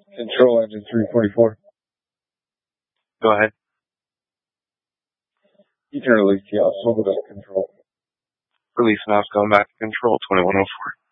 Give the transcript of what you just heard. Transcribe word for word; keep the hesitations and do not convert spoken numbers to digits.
Control engine three forty-four. Go ahead. You can release the Osmo without control. Release mouse going back to control twenty-one oh four.